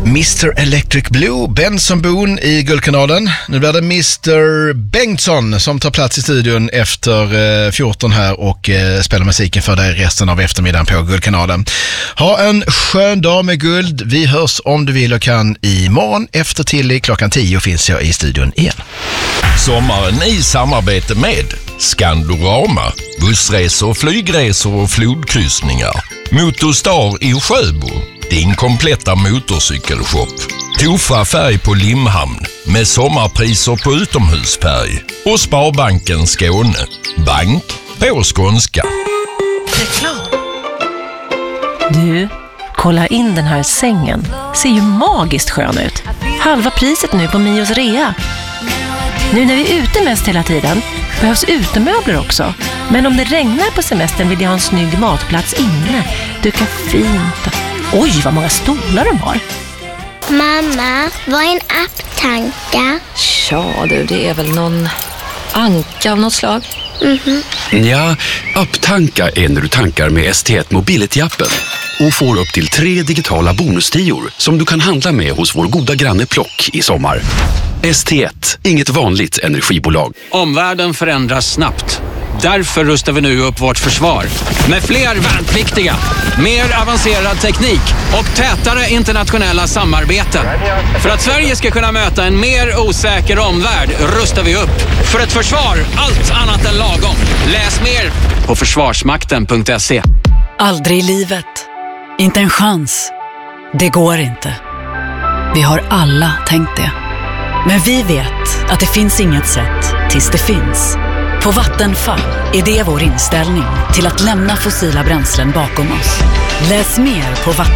Mr Electric Blue, Benson Boone i Guldkanalen. Nu blir det Mr Bengtsson som tar plats i studion efter 14 här och spelar musiken för dig resten av eftermiddagen på Guldkanalen. Ha en skön dag med guld. Vi hörs om du vill och kan imorgon efter till klockan 10 finns jag i studion igen. Sommaren i samarbete med Skandorama, bussresor, flygresor och flodkryssningar. Motorstar i Sjöbo, din kompletta motorcykelshop. Tofa färg på Limhamn med sommarpriser på utomhusfärg. Och Sparbanken Skåne, bank på skånska. Du, kolla in den här sängen. Ser ju magiskt skön ut. Halva priset nu på Mios rea. Nu när vi är ute mest hela tiden behövs utemöbler också. Men om det regnar på semestern vill jag ha en snygg matplats inne. Duka fint. Oj, vad många stolar de har. Mamma, vad är en apptanka? Ja du, det är väl någon anka av något slag. Ja, apptanka är när du tankar med ST1 Mobility-appen och får upp till 3 digitala bonustior som du kan handla med hos vår goda granne Plock i sommar. ST1, inget vanligt energibolag. Omvärlden förändras snabbt. Därför rustar vi nu upp vårt försvar. Med fler värnpliktiga, mer avancerad teknik och tätare internationella samarbeten. För att Sverige ska kunna möta en mer osäker omvärld rustar vi upp. För ett försvar, allt annat än lagom. Läs mer på försvarsmakten.se. Aldrig i livet. Inte en chans. Det går inte. Vi har alla tänkt det. Men vi vet att det finns inget sätt tills det finns. På Vattenfall är det vår inställning till att lämna fossila bränslen bakom oss. Läs mer på Vattenfall.